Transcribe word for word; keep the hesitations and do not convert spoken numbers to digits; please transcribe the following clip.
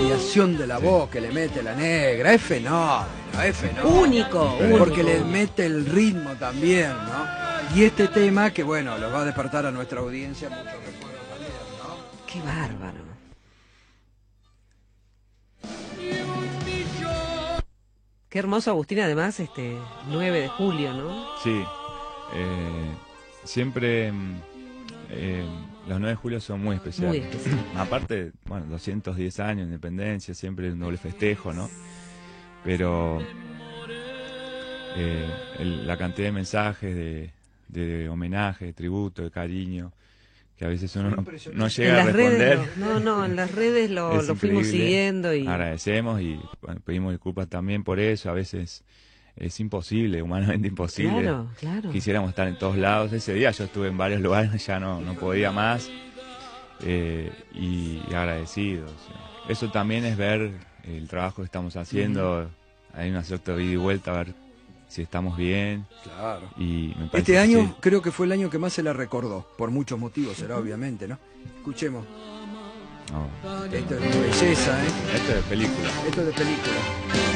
variación de la Sí. voz que le mete la negra, es fenómeno, es fenómeno. Único, Porque único. le mete el ritmo también, ¿no? Y este tema que, bueno, lo va a despertar a nuestra audiencia muchos recuerdos también, ¿no? Qué bárbaro. Qué hermoso, Agustín, además, este nueve de julio, ¿no? Sí, eh, siempre mm, eh, los nueve de julio son muy especiales. Muy especial. Aparte, bueno, doscientos diez años de independencia, siempre un doble festejo, ¿no? Pero eh, el- la cantidad de mensajes, de, de homenaje, de tributo, de cariño, que a veces uno no, no En llega a las responder. redes, no, no, en las redes lo, Es lo fuimos increíble. siguiendo y Agradecemos y bueno, pedimos disculpas también por eso. A veces es imposible, humanamente imposible. claro, claro. Quisiéramos estar en todos lados. Ese día yo estuve en varios lugares, ya no, no podía más. Eh, y, y agradecidos. Eso también es ver el trabajo que estamos haciendo. Hay una cierta ida y vuelta a ver si estamos bien. Claro. Y me parece Este que año sí. creo que fue el año que más se la recordó, por muchos motivos será, obviamente, ¿no? Escuchemos. No, Esto es belleza, ¿eh? esto es película. Esto es de película.